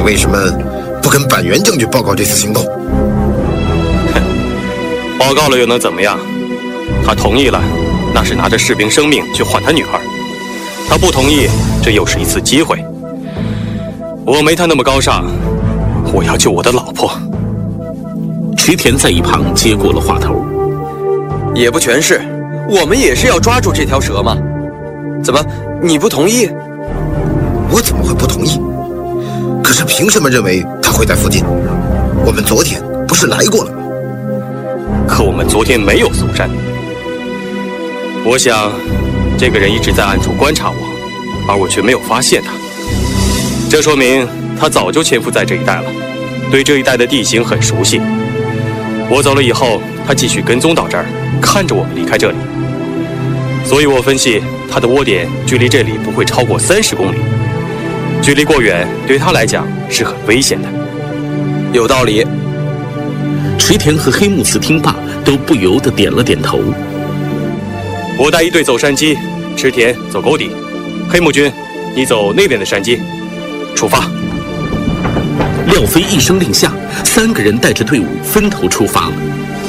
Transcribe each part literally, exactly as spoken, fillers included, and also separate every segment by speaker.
Speaker 1: 为什么不跟板垣将军报告这次行动？
Speaker 2: 哼，报告了又能怎么样？他同意了，那是拿着士兵生命去换他女儿；他不同意，这又是一次机会。我没他那么高尚，我要救我的老婆。
Speaker 3: 池田在一旁接过了话头。
Speaker 4: 也不全是，我们也是要抓住这条蛇嘛。怎么，你不同意？
Speaker 1: 我怎么会不同意？可是凭什么认为他会在附近？我们昨天不是来过了吗？
Speaker 2: 可我们昨天没有搜山。我想，这个人一直在暗处观察我，而我却没有发现他。这说明他早就潜伏在这一带了，对这一带的地形很熟悉。我走了以后，他继续跟踪到这儿，看着我们离开这里。所以我分析，他的窝点距离这里不会超过三十公里。距离过远，对他来讲是很危险的。
Speaker 4: 有道理。
Speaker 3: 池田和黑木次听罢，都不由得点了点头。
Speaker 2: 我带一队走山鸡，池田走沟底，黑木君，你走那边的山鸡，出发。
Speaker 3: 廖飞一声令下，三个人带着队伍分头出发了。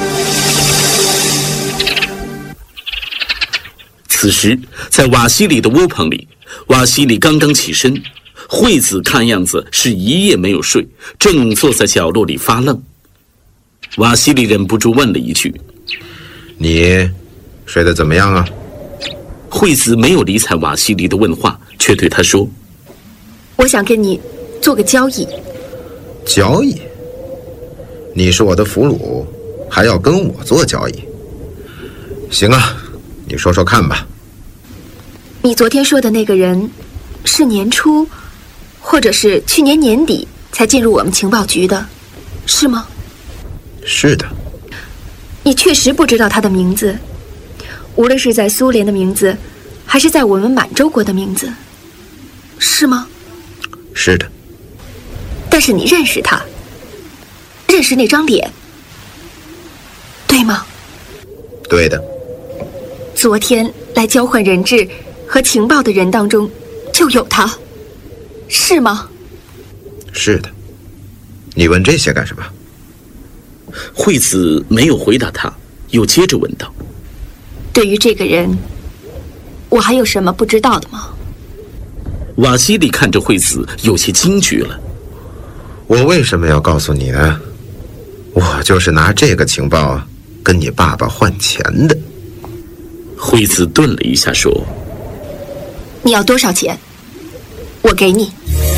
Speaker 3: 此时，在瓦西里的窝棚里，瓦西里刚刚起身，惠子看样子是一夜没有睡，正坐在角落里发愣。瓦西里忍不住问了一句：“
Speaker 1: 你睡得怎么样啊？”
Speaker 3: 惠子没有理睬瓦西里的问话，却对他说：“
Speaker 5: 我想跟你做个交易。”
Speaker 1: 交易？你是我的俘虏，还要跟我做交易？行啊，你说说看吧。
Speaker 5: 你昨天说的那个人，是年初，或者是去年年底才进入我们情报局的，是吗？
Speaker 1: 是的。
Speaker 5: 你确实不知道他的名字，无论是在苏联的名字，还是在我们满洲国的名字，是吗？
Speaker 1: 是的。
Speaker 5: 但是你认识他，认识那张脸，对吗？
Speaker 1: 对的。
Speaker 5: 昨天来交换人质和情报的人当中就有他，是吗？
Speaker 1: 是的。你问这些干什么？
Speaker 3: 惠子没有回答他，又接着问道：“
Speaker 5: 对于这个人，我还有什么不知道的吗？”
Speaker 3: 瓦西里看着惠子，有些惊觉了。
Speaker 1: 我为什么要告诉你呢？我就是拿这个情报跟你爸爸换钱的。
Speaker 3: 惠子顿了一下，说：“
Speaker 5: 你要多少钱？我给你。”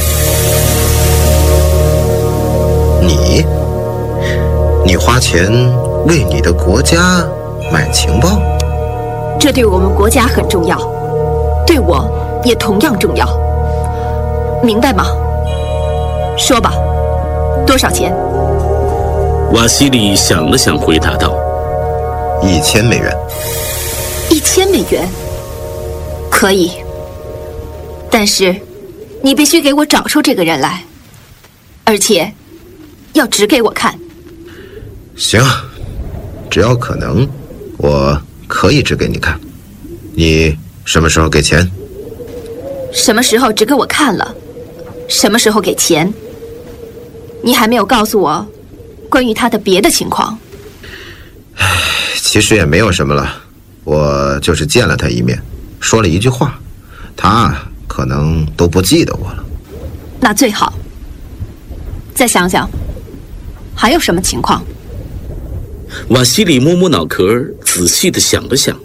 Speaker 1: 你？你花钱为你的国家买情报？
Speaker 5: 这对我们国家很重要，对我也同样重要，明白吗？说吧，多少钱？
Speaker 3: 瓦西里想了想，回答道：“
Speaker 1: 一千美元。”
Speaker 5: 一千美元，可以。但是，你必须给我找出这个人来，而且要指给我看。
Speaker 1: 行，只要可能，我可以指给你看。你什么时候给钱？
Speaker 5: 什么时候指给我看了，什么时候给钱。你还没有告诉我关于他的别的情况。
Speaker 1: 唉，其实也没有什么了，我就是见了他一面，说了一句话，他可能都不记得我了。
Speaker 5: 那最好。再想想，还有什么情况？
Speaker 3: 瓦西里摸摸脑壳，仔细地想了想。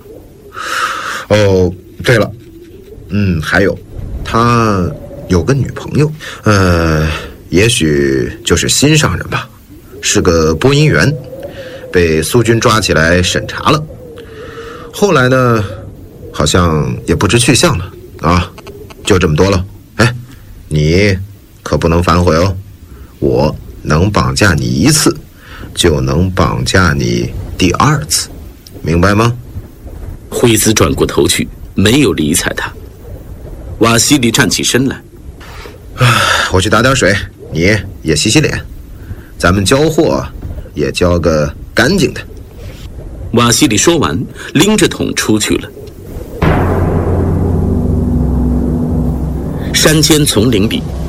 Speaker 1: 哦，对了，嗯，还有，他有个女朋友，呃，也许就是心上人吧，是个播音员，被苏军抓起来审查了。后来呢，好像也不知去向了啊，就这么多了。哎，你可不能反悔哦，我能绑架你一次，就能绑架你第二次，明白吗？
Speaker 3: 惠子转过头去，没有理睬他。瓦西里站起身来，
Speaker 1: 我去打点水，你也洗洗脸，咱们交货也交个干净的。
Speaker 3: 瓦西里说完，拎着桶出去了。山间丛林里，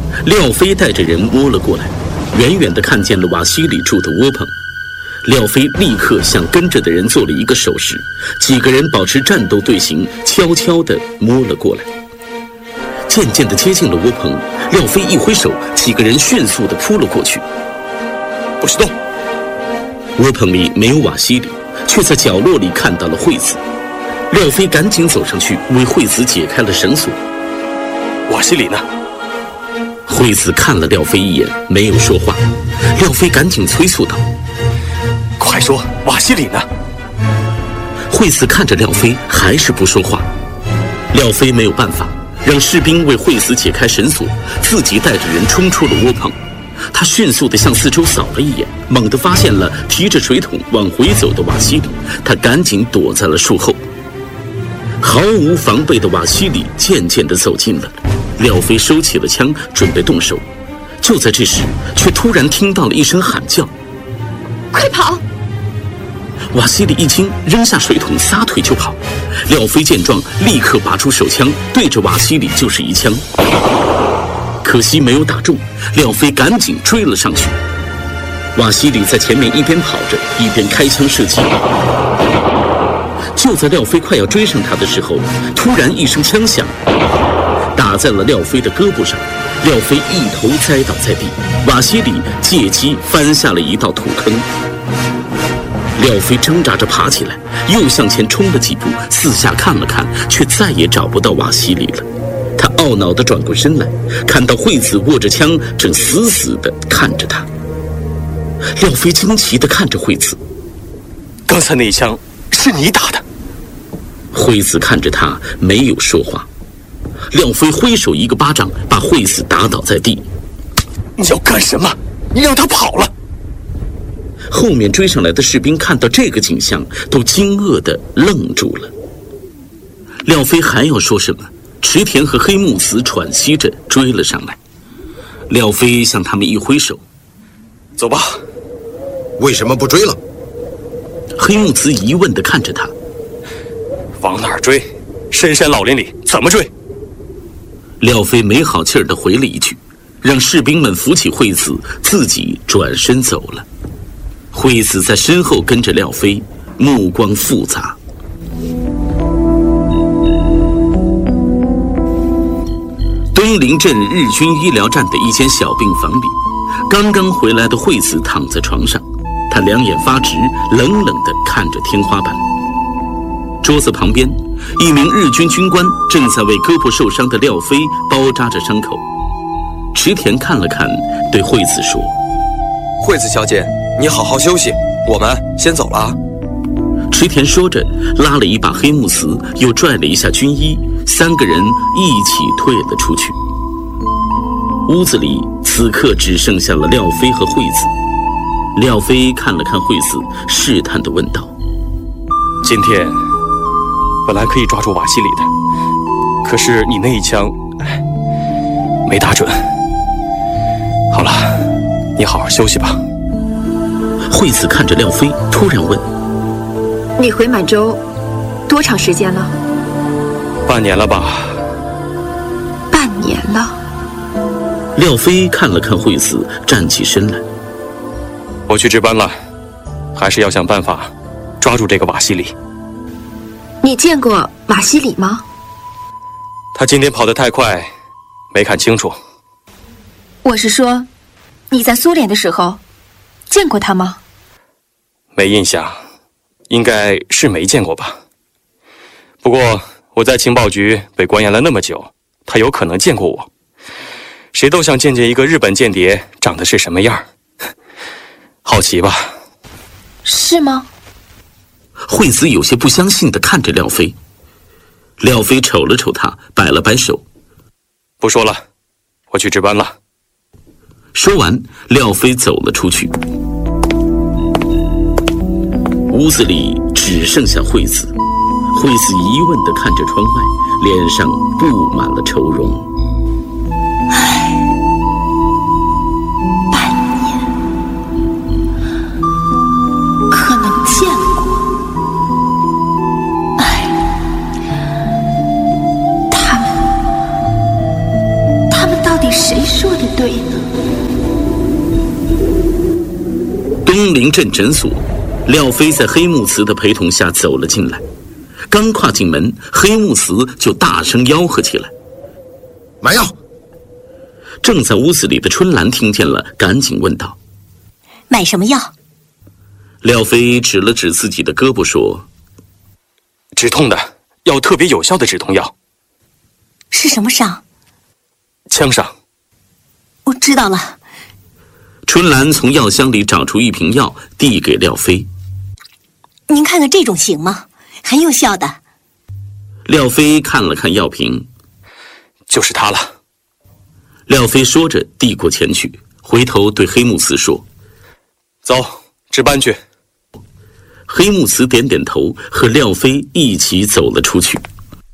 Speaker 3: 廖飞带着人摸了过来，远远地看见了瓦西里住的窝棚。廖飞立刻向跟着的人做了一个手势，几个人保持战斗队形，悄悄地摸了过来。渐渐地接近了窝棚，廖飞一挥手，几个人迅速地扑了过去。
Speaker 2: 不许动！
Speaker 3: 窝棚里没有瓦西里，却在角落里看到了惠子。廖飞赶紧走上去，为惠子解开了绳索。
Speaker 2: 瓦西里呢？
Speaker 3: 惠子看了廖飞一眼，没有说话。廖飞赶紧催促道：“
Speaker 2: 快说，瓦西里呢？”
Speaker 3: 惠子看着廖飞，还是不说话。廖飞没有办法，让士兵为惠子解开绳索，自己带着人冲出了窝棚。他迅速地向四周扫了一眼，猛地发现了提着水桶往回走的瓦西里，他赶紧躲在了树后。毫无防备的瓦西里渐渐地走近了，廖飞收起了枪，准备动手。就在这时，却突然听到了一声喊叫：“
Speaker 5: 快跑！”
Speaker 3: 瓦西里一惊，扔下水桶，撒腿就跑。廖飞见状，立刻拔出手枪，对着瓦西里就是一枪。可惜没有打中，廖飞赶紧追了上去。瓦西里在前面一边跑着，一边开枪射击。就在廖飞快要追上他的时候，突然一声枪响，打在了廖飞的胳膊上。廖飞一头栽倒在地，瓦西里借机翻下了一道土坑。廖飞挣扎着爬起来，又向前冲了几步，四下看了看，却再也找不到瓦西里了。他懊恼地转过身来，看到惠子握着枪，正死死地看着他。廖飞惊奇地看着惠子：“
Speaker 2: 刚才那一枪是你打的？”
Speaker 3: 惠子看着他，没有说话。廖飞挥手一个巴掌，把惠子打倒在地。
Speaker 2: “你要干什么？你让他跑了！”
Speaker 3: 后面追上来的士兵看到这个景象，都惊愕地愣住了。廖飞还要说什么，池田和黑木子喘息着追了上来。廖飞向他们一挥手：“
Speaker 2: 走吧。”“
Speaker 1: 为什么不追了？”
Speaker 3: 黑木子疑问地看着他。
Speaker 2: “往哪儿追？深山老林里怎么追？”
Speaker 3: 廖飞没好气儿地回了一句，让士兵们扶起惠子，自己转身走了。惠子在身后跟着廖飞，目光复杂。东陵镇日军医疗站的一间小病房里，刚刚回来的惠子躺在床上，她两眼发直，冷冷地看着天花板。桌子旁边，一名日军军官正在为胳膊受伤的廖飞包扎着伤口。池田看了看，对惠子说：“
Speaker 4: 惠子小姐，你好好休息，我们先走了啊。”
Speaker 3: 池田说着，拉了一把黑木瓷，又拽了一下军衣，三个人一起退了出去。屋子里此刻只剩下了廖飞和惠子。廖飞看了看惠子，试探地问道：“
Speaker 2: 今天本来可以抓住瓦西里的，可是你那一枪，哎，没打准。好了，你好好休息吧。”
Speaker 3: 惠子看着廖飞，突然问：“
Speaker 5: 你回满洲多长时间了？”“
Speaker 2: 半年了吧。”“
Speaker 5: 半年了。”
Speaker 3: 廖飞看了看惠子，站起身来：“
Speaker 2: 我去值班了，还是要想办法抓住这个瓦西里。”“
Speaker 5: 你见过瓦西里吗？”“
Speaker 2: 他今天跑得太快，没看清楚。”“
Speaker 5: 我是说，你在苏联的时候见过他吗？”“
Speaker 2: 没印象，应该是没见过吧。不过我在情报局被关押了那么久，他有可能见过我。谁都想见见一个日本间谍长得是什么样，好奇吧？”“
Speaker 5: 是吗？”
Speaker 3: 惠子有些不相信地看着廖飞。廖飞瞅了瞅他，摆了摆手：“
Speaker 2: 不说了，我去值班了。”
Speaker 3: 说完，廖飞走了出去。屋子里只剩下惠子。惠子疑问地看着窗外，脸上布满了愁容。
Speaker 5: 唉，半年，可能见过。唉，他们，他们到底谁说的
Speaker 3: 东陵镇诊所，廖飞在黑木慈的陪同下走了进来。刚跨进门，黑木慈就大声吆喝起来：“
Speaker 1: 买药！”
Speaker 3: 正在屋子里的春兰听见了，赶紧问道：“
Speaker 6: 买什么药？”
Speaker 3: 廖飞指了指自己的胳膊说：“
Speaker 2: 止痛的，要特别有效的止痛药。”“
Speaker 6: 是什么伤？”“
Speaker 2: 枪伤。”“
Speaker 6: 我知道了。”
Speaker 3: 春兰从药箱里找出一瓶药，递给廖飞：“
Speaker 6: 您看看这种行吗？很有效的。”
Speaker 3: 廖飞看了看药瓶：“
Speaker 2: 就是它了。”
Speaker 3: 廖飞说着递过前去，回头对黑木慈说：“
Speaker 2: 走，值班去。”
Speaker 3: 黑木慈点点头，和廖飞一起走了出去。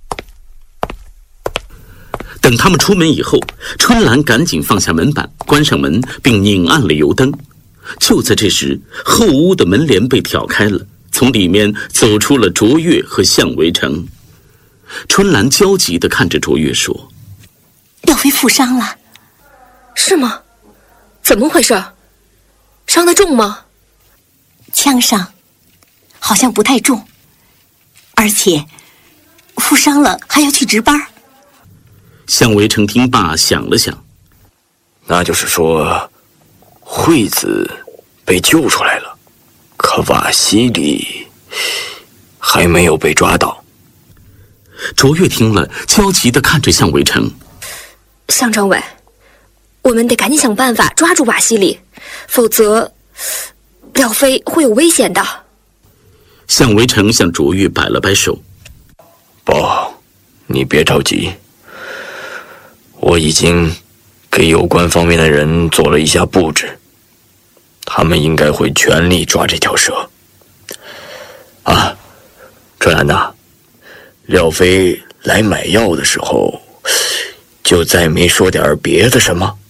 Speaker 3: 等他们出门以后，春兰赶紧放下门板，关上门，并拧暗了油灯。就在这时，后屋的门帘被挑开了，从里面走出了卓越和向维成。春兰焦急地看着卓越说：“
Speaker 6: 廖飞负伤了。”“
Speaker 5: 是吗？怎么回事？伤得重吗？”“
Speaker 6: 枪伤，好像不太重，而且负伤了还要去值班。”
Speaker 3: 向维成听罢想了想：“
Speaker 7: 那就是说，惠子被救出来了，可瓦西里还没有被抓到。”
Speaker 3: 卓越听了，焦急地看着向维成：“
Speaker 5: 向政委，我们得赶紧想办法抓住瓦西里，否则廖飞会有危险的。”
Speaker 3: 向维成向卓越摆了摆手：“
Speaker 7: 不，你别着急。我已经给有关方面的人做了一下布置，他们应该会全力抓这条蛇。啊，春兰呐，廖飞来买药的时候，就再没说点别的什么？”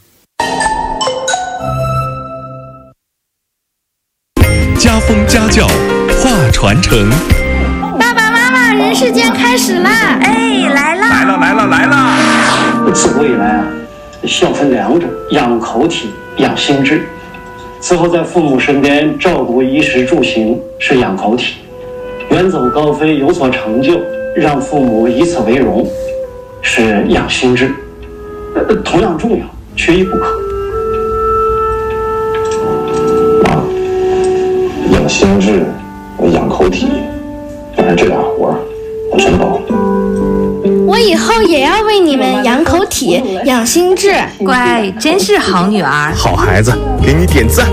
Speaker 8: 家风家教话传承。
Speaker 9: 爸爸妈妈，人世间开始啦！
Speaker 10: 哎，来啦！
Speaker 11: 来了来了来了！
Speaker 12: 自古以来啊，孝分两种，养口体，养心智。伺候在父母身边，照顾衣食住行是养口体；远走高飞，有所成就，让父母以此为荣，是养心智。呃，同样重要，缺一不可。
Speaker 13: 妈，养心智，养口体，反正这俩活儿我全包。
Speaker 9: 我以后也要为你们养口体、养心智。
Speaker 10: 乖，真是好女儿。
Speaker 11: 好孩子，给你点赞。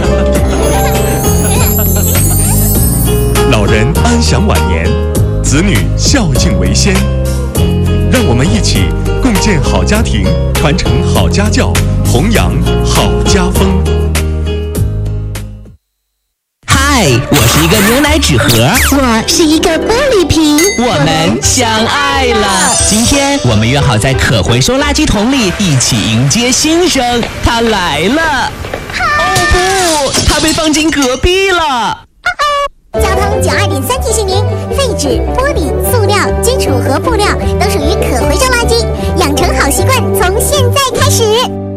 Speaker 8: 老人安享晚年，子女孝敬为先。让我们一起共建好家庭，传承好家教，弘扬好家风。
Speaker 14: 嗨，我是一个牛奶纸盒，
Speaker 9: 我是一个玻璃瓶，
Speaker 14: 我们相爱了。今天我们约好在可回收垃圾桶里一起迎接新生，他来了。哦不，他被放进隔壁了。
Speaker 15: 交通九二点三提醒您：废纸、玻璃、塑料、金属和布料都属于可回收垃圾，养成好习惯，从现在开始。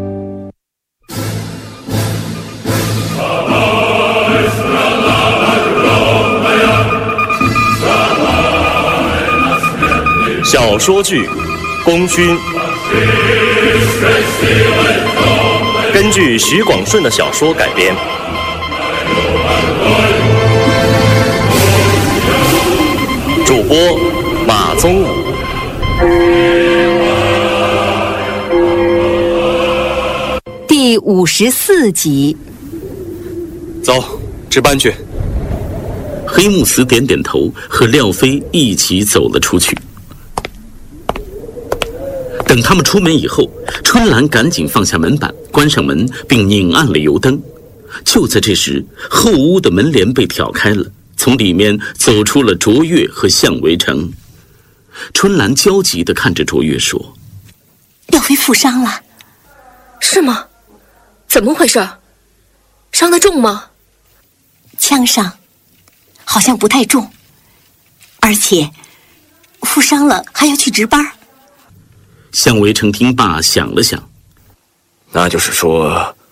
Speaker 2: 小说剧《功勋》根据徐广顺的小说改编。主播马宗武。
Speaker 10: 第五十四集。
Speaker 2: 走，值班去。
Speaker 3: 黑木慈点点头，和廖飞一起走了出去。等他们出门以后，春兰赶紧放下门板，关上门，并拧暗了油灯。就在这时，后屋的门帘被挑开了，从里面走出了卓越和向维成。春兰焦急地看着卓越说：“
Speaker 6: 廖飞负伤了。”“
Speaker 5: 是吗？怎么回事？伤得重吗？”“
Speaker 6: 枪伤，好像不太重，而且负伤了还要去值班。”
Speaker 3: 向维成听罢想了想：“
Speaker 7: 那就是说，